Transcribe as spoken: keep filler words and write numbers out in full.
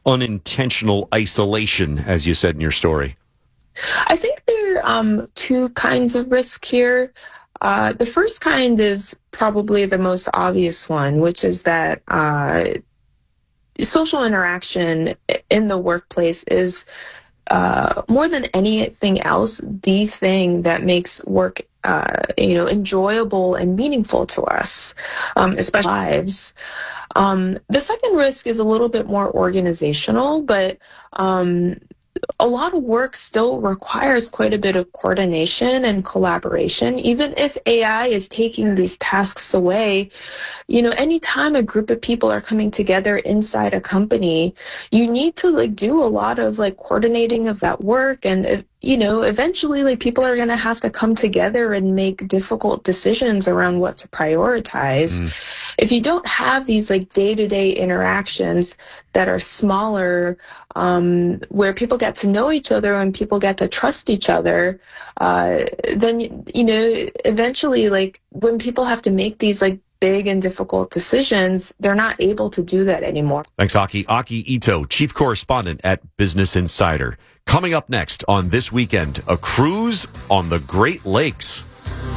unintentional isolation, as you said in your story? I think there are um, two kinds of risk here. Uh, the first kind is probably the most obvious one, which is that uh, social interaction in the workplace is uh, more than anything else the thing that makes work uh, you know, enjoyable and meaningful to us, um, especially lives. Um, the second risk is a little bit more organizational, but um, a lot of work still requires quite a bit of coordination and collaboration. Even if A I is taking these tasks away, you know, anytime a group of people are coming together inside a company, you need to like do a lot of like coordinating of that work. And, you know, eventually like people are going to have to come together and make difficult decisions around what to prioritize. Mm. If you don't have these like day-to-day interactions that are smaller, um, where people get to know each other and people get to trust each other, uh, then, you know, eventually like when people have to make these like big and difficult decisions, they're not able to do that anymore. Thanks, Aki. Aki Ito, chief correspondent at Business Insider. Coming up next on This Weekend, a cruise on the Great Lakes.